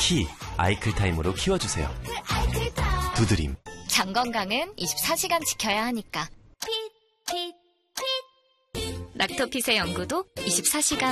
피, 아이클타임으로 키워주세요. 두드림. 장 건강은 24시간 지켜야 하니까. 락토핏의 연구도 24시간